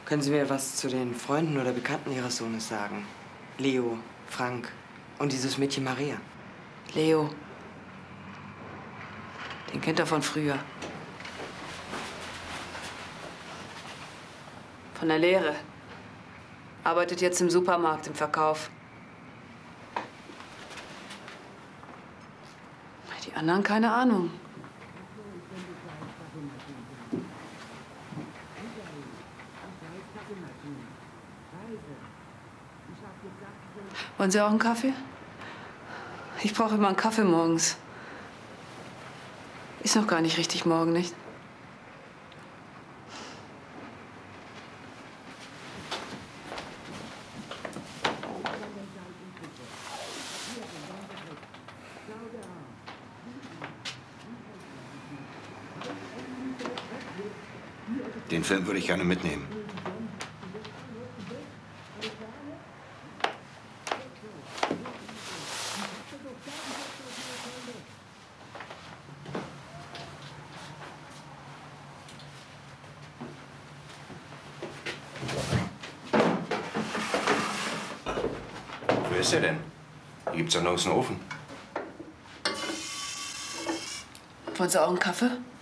Können Sie mir was zu den Freunden oder Bekannten Ihres Sohnes sagen? Leo, Frank und dieses Mädchen Maria. Leo. Den kennt er von früher. Von der Lehre. Arbeitet jetzt im Supermarkt im Verkauf. Die anderen keine Ahnung. Wollen Sie auch einen Kaffee? Ich brauche immer einen Kaffee morgens. Ist noch gar nicht richtig morgen, nicht? Den Film würde ich gerne mitnehmen. Wer ist er denn? Hier gibt's ja nirgends einen Ofen. Wollen Sie auch einen Kaffee?